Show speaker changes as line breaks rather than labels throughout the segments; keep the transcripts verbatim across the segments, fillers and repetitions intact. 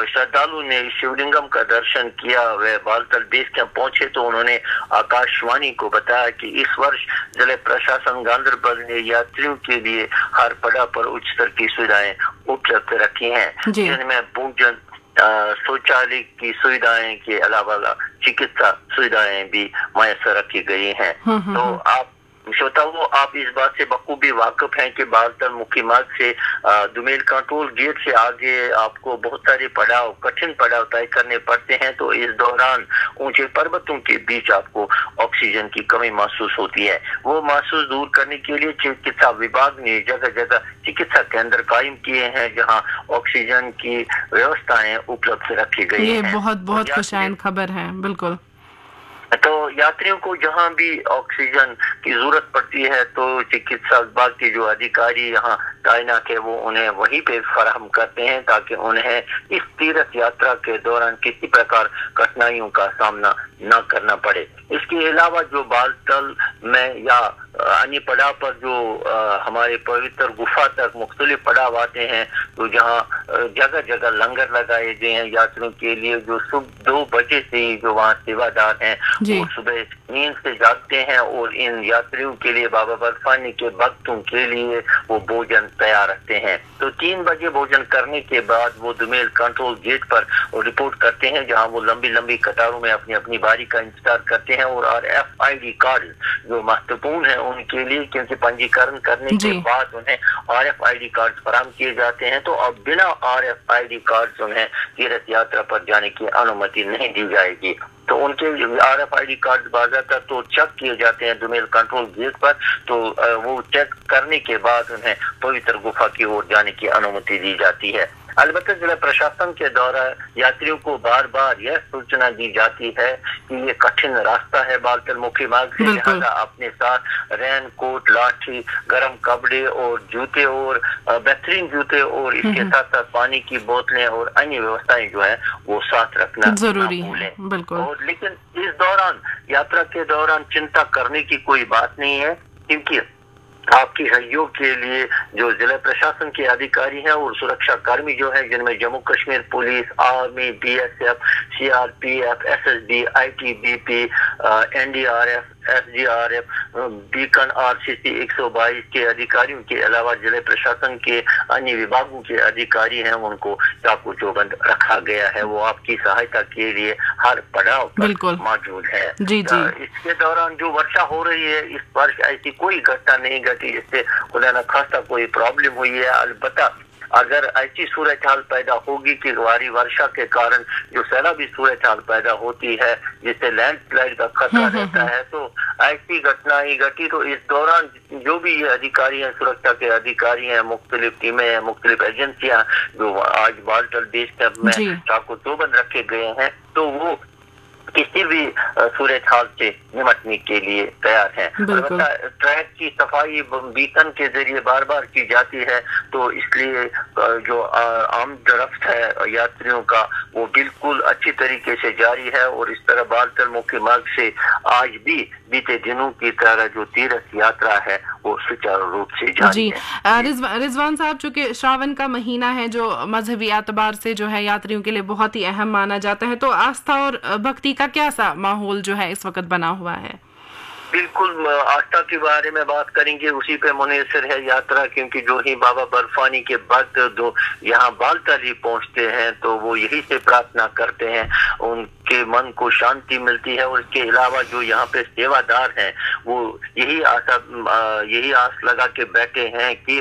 श्रद्धालु ने शिवलिंगम का दर्शन किया, वे बालतल बेस कैंप पहुंचे तो उन्होंने आकाशवाणी को बताया कि इस वर्ष जिला प्रशासन गांधरबल ने यात्रियों के लिए हर पड़ाव पर उच्च स्तर की सुविधाएं उपलब्ध रखी हैं, जिनमें भोजन, शौचालय की सुविधाएं के अलावा चिकित्सा सुविधाएं भी मैसर रखी गई हैं। तो आप श्रोताओं, आप इस बात से बखूबी वाकिफ हैं कि बालतल मुख्य मार्ग से दुमेल कंट्रोल गेट से आगे आपको बहुत सारे पड़ाव, कठिन पड़ाव तय करने पड़ते हैं। तो इस दौरान ऊंचे पर्वतों के बीच आपको ऑक्सीजन की कमी महसूस होती है। वो महसूस दूर करने के लिए चिकित्सा विभाग ने जगह जगह चिकित्सा केंद्र कायम किए हैं, जहां ऑक्सीजन की व्यवस्थाएं उपलब्ध रखी गई
है। ये बहुत बहुत खुशाइन खबर है। बिल्कुल।
तो यात्रियों को जहां भी ऑक्सीजन की जरूरत पड़ती है तो चिकित्सा विभाग के जो अधिकारी यहाँ तैनात है वो उन्हें वहीं पे फराहम करते हैं, ताकि उन्हें इस तीर्थ यात्रा के दौरान किसी प्रकार कठिनाइयों का सामना न करना पड़े। इसके अलावा जो बालतल में या अन्य पड़ाव पर जो आ, हमारे पवित्र गुफा तक मुख्तलिफ पड़ाव आते हैं, तो जहाँ जगह जगह लंगर लगाए गए हैं यात्रियों के लिए, जो सुबह दो बजे से जो वहाँ सेवादार हैं वो सुबह नींद से जागते हैं और इन यात्रियों के लिए, बाबा बर्फानी के भक्तों के लिए वो भोजन तैयार रखते हैं। तो तीन बजे भोजन करने के बाद वो दुमेल कंट्रोल गेट पर रिपोर्ट करते हैं, जहाँ वो लंबी लंबी कतारों में अपनी अपनी बारी का इंतजार करते हैं। और R F I D card जो महत्वपूर्ण है उनके लिए, क्योंकि पंजीकरण करने के बाद उन्हें R F I D card फराहम किए जाते हैं। तो अब बिना R F I D card उन्हें तीर्थ यात्रा पर जाने की अनुमति नहीं दी जाएगी। तो उनके R F I D card बाज़ाब्ता तो चेक किए जाते हैं दुमेल कंट्रोल गेट पर, तो वो चेक करने के बाद उन्हें पवित्र गुफा की ओर जाने की अनुमति दी जाती है। अलबत्ता जिला प्रशासन के द्वारा यात्रियों को बार बार यह सूचना दी जाती है कि ये कठिन रास्ता है बालतल मुख्य मार्ग से, लिहाजा अपने साथ रेन कोट, लाठी, गर्म कपड़े और जूते और बेहतरीन जूते और इसके साथ साथ पानी की बोतलें और अन्य व्यवस्थाएं जो है वो साथ रखना
जरूरी है। बिल्कुल।
और लेकिन इस दौरान, यात्रा के दौरान चिंता करने की कोई बात नहीं है, क्योंकि आपकी सहयोग के लिए जो जिला प्रशासन के अधिकारी हैं और सुरक्षा कर्मी जो हैं, जिनमें Jammu Kashmir police, army, B S F, C R P F, S S B, I T B P, N D R F, S D R F, beacon R C सी एक सौ बाईस के अधिकारियों के अलावा जिला प्रशासन के अन्य विभागों के अधिकारी हैं, उनको चाकू चौबंद रखा गया है। वो आपकी सहायता के लिए हर पड़ाव पर मौजूद है।
जी जी।
इसके दौरान जो वर्षा हो रही है, इस वर्ष ऐसी कोई घटना नहीं घटी जिससे खुदा न खास्ता कोई प्रॉब्लम हुई है। अलबत्ता अगर ऐसी सूरत हाल पैदा होगी कि भारी वर्षा के कारण जो सैलाबी सूरत हाल पैदा होती है, जिससे लैंडस्लाइड का खतरा रहता है, तो ऐसी घटना ही घटी तो इस दौरान जो भी ये अधिकारी हैं, सुरक्षा के अधिकारी हैं, मुख्तलिफ टीमें हैं, मुख्तलिफ एजेंसियां जो आज बालतल बेस कैंप में चाकू चौबंद रखे गए हैं, तो वो किसी भी सूरत हाल से निपटने के लिए तैयार है। ट्रैक की सफाई बीकन के जरिए बार बार की जाती है, तो इसलिए जो आम रफ्त है यात्रियों का वो बिल्कुल अच्छी तरीके से जारी है। और इस तरह बालतल मुख्य मार्ग से आज भी बीते दिनों की तरह जो तीर्थ यात्रा है वो सुचारू रूप से जारी है।
रिजवान रिजवान साहब, चूंकि श्रावण का महीना है जो मजहबी एतबार से जो है यात्रियों के लिए बहुत ही अहम माना जाता है, तो आस्था और भक्ति का क्या सा माहौल जो है इस वक्त बना हुआ है?
बिल्कुल, आस्था के बारे में बात करेंगे, उसी पे मुनहसर है यात्रा, क्योंकि जो ही बाबा बर्फानी के भक्त जो यहाँ बालतल ही पहुँचते हैं तो वो यही से प्रार्थना करते हैं, उनके मन को शांति मिलती है। और इसके अलावा जो यहाँ पे सेवादार हैं वो यही आशा यही आस लगा के बैठे हैं कि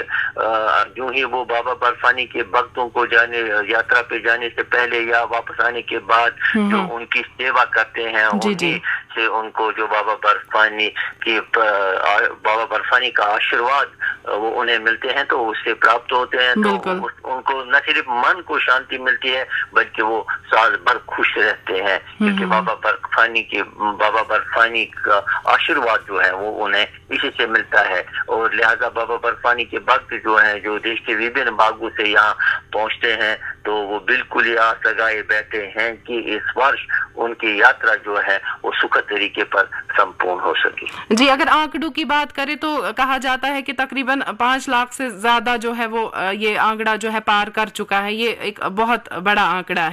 जो ही वो बाबा बर्फानी के भक्तों को जाने यात्रा पे जाने से पहले या वापस आने के बाद जो उनकी सेवा करते हैं, उन्हीं से उनको जो बाबा बर्फानी की बाबा बर्फानी का आशीर्वाद वो उन्हें मिलते हैं, तो उससे प्राप्त होते हैं। तो उनको न सिर्फ मन को शांति मिलती है बल्कि वो साल भर खुश रहते हैं, क्योंकि बाबा बर्फानी के बाबा बर्फानी का आशीर्वाद जो है वो उन्हें इसी से मिलता है। और लिहाजा बाबा बर्फानी के भक्त जो हैं, जो देश के विभिन्न भागों से यहाँ पहुँचते हैं, तो वो बिल्कुल ही आस लगाए बैठे हैं कि इस वर्ष उनकी यात्रा जो है वो सुखद तरीके पर संपूर्ण हो सके।
जी, अगर आंकड़ों की बात करें तो कहा जाता है कि तकरीबन पांच लाख से ज्यादा जो है वो ये आंकड़ा जो है पार कर चुका है। ये एक बहुत बड़ा आंकड़ा है।